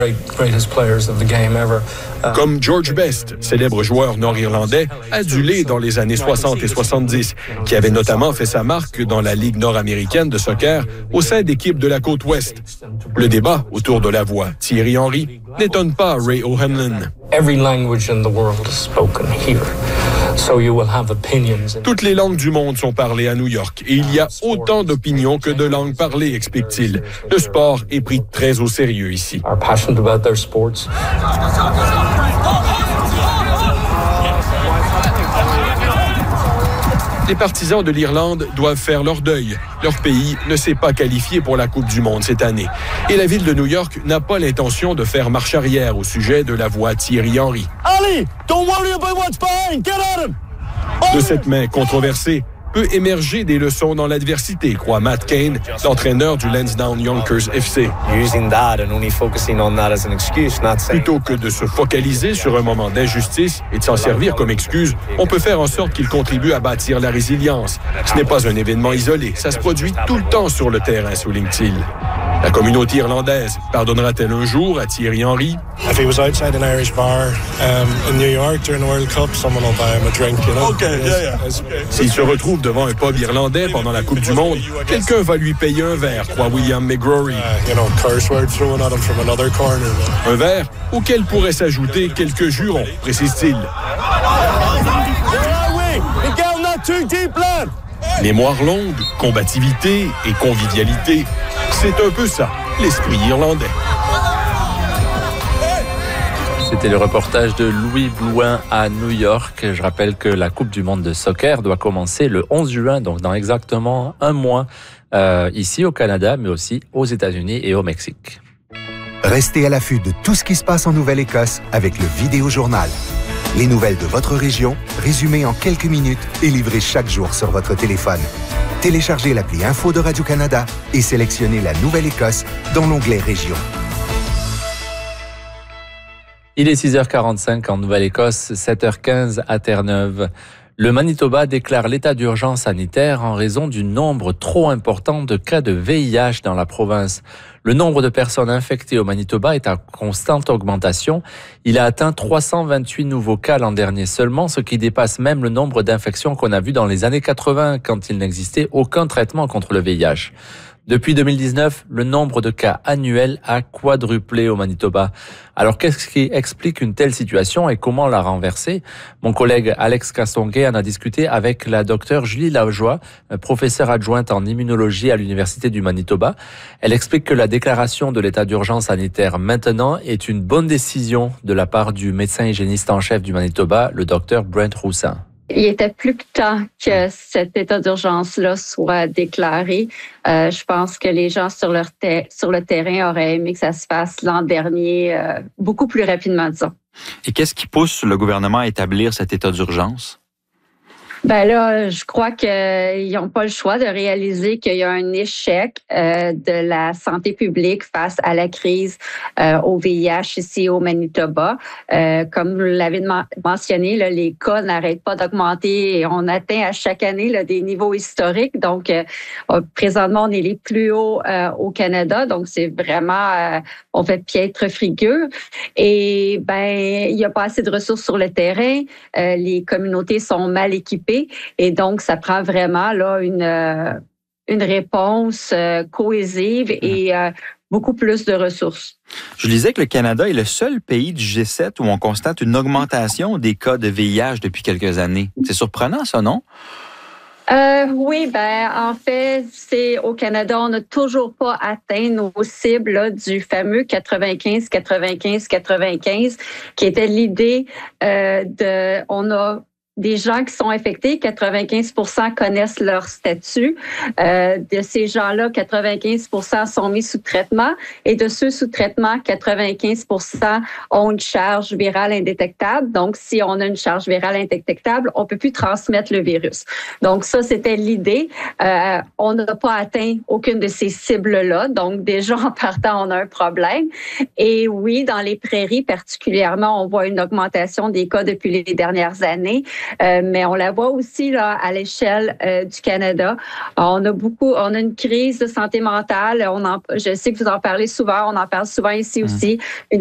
Comme George Best, célèbre joueur nord-irlandais, adulé dans les années 60 et 70, qui avait notamment fait sa marque dans la Ligue nord-américaine de soccer au sein d'équipes de la côte ouest. Le débat autour de la voix Thierry Henry n'étonne pas Ray O'Hanlon. Toutes les langues du monde sont parlées à New York et il y a autant d'opinions que de langues parlées, explique-t-il. Le sport est pris très au sérieux ici. Les partisans de l'Irlande doivent faire leur deuil. Leur pays ne s'est pas qualifié pour la Coupe du Monde cette année. Et la ville de New York n'a pas l'intention de faire marche arrière au sujet de la voix Thierry Henry. Ali, don't worry about what's behind. Get at him. De cette main controversée peut émerger des leçons dans l'adversité, croit Matt Cain, l'entraîneur du Lansdowne Yonkers FC. Plutôt que de se focaliser sur un moment d'injustice et de s'en servir comme excuse, on peut faire en sorte qu'il contribue à bâtir la résilience. Ce n'est pas un événement isolé, ça se produit tout le temps sur le terrain, souligne-t-il. La communauté irlandaise pardonnera-t-elle un jour à Thierry Henry? If he was outside an Irish bar in New York during the World Cup, someone will buy him a drink, you know? Okay. S'il se retrouve devant un pub irlandais pendant la Coupe du Monde, quelqu'un va lui payer un verre, croit William McGrory. Curse word thrown at him from another corner. Un verre auquel pourraient s'ajouter quelques jurons, précise-t-il. Mémoire longue, combativité et convivialité, c'est un peu ça, l'esprit irlandais. C'était le reportage de Louis Blouin à New York. Je rappelle que la Coupe du monde de soccer doit commencer le 11 juin, donc dans exactement un mois, ici au Canada, mais aussi aux États-Unis et au Mexique. Restez à l'affût de tout ce qui se passe en Nouvelle-Écosse avec le Vidéojournal. Les nouvelles de votre région, résumées en quelques minutes et livrées chaque jour sur votre téléphone. Téléchargez l'appli Info de Radio-Canada et sélectionnez la Nouvelle-Écosse dans l'onglet Région. Il est 6h45 en Nouvelle-Écosse, 7h15 à Terre-Neuve. Le Manitoba déclare l'état d'urgence sanitaire en raison du nombre trop important de cas de VIH dans la province. Le nombre de personnes infectées au Manitoba est en constante augmentation. Il a atteint 328 nouveaux cas l'an dernier seulement, ce qui dépasse même le nombre d'infections qu'on a vu dans les années 80 quand il n'existait aucun traitement contre le VIH. Depuis 2019, le nombre de cas annuels a quadruplé au Manitoba. Alors, qu'est-ce qui explique une telle situation et comment la renverser? Mon collègue Alex Castonguay en a discuté avec la docteure Julie Lajoie, professeure adjointe en immunologie à l'Université du Manitoba. Elle explique que la déclaration de l'état d'urgence sanitaire maintenant est une bonne décision de la part du médecin hygiéniste en chef du Manitoba, le docteur Brent Roussin. Il était plus que temps que cet état d'urgence-là soit déclaré. Je pense que les gens sur le terrain auraient aimé que ça se fasse l'an dernier, beaucoup plus rapidement, disons. Et qu'est-ce qui pousse le gouvernement à établir cet état d'urgence? Ben là, je crois qu'ils n'ont pas le choix de réaliser qu'il y a un échec de la santé publique face à la crise au VIH ici au Manitoba. Comme vous l'avez mentionné, là, les cas n'arrêtent pas d'augmenter et on atteint à chaque année là, des niveaux historiques. Donc, présentement, on est les plus hauts au Canada. Donc, c'est vraiment, on fait piètre figure. Et ben, il n'y a pas assez de ressources sur le terrain. Les communautés sont mal équipées. Et donc, ça prend vraiment là une réponse cohésive et beaucoup plus de ressources. Je lisais que le Canada est le seul pays du G7 où on constate une augmentation des cas de VIH depuis quelques années. C'est surprenant, ça, non? Oui, en fait, c'est au Canada, on n'a toujours pas atteint nos cibles là, du fameux 95-95-95, qui était l'idée on a des gens qui sont infectés, 95% connaissent leur statut. De ces gens-là, 95% sont mis sous traitement. Et de ceux sous traitement, 95% ont une charge virale indétectable. Donc, si on a une charge virale indétectable, on peut plus transmettre le virus. Donc, ça, c'était l'idée. On n'a pas atteint aucune de ces cibles-là. Donc, déjà, en partant, on a un problème. Et oui, dans les prairies particulièrement, on voit une augmentation des cas depuis les dernières années. mais on la voit aussi là à l'échelle du Canada. On a une crise de santé mentale. Je sais que vous en parlez souvent, on en parle souvent ici aussi. Une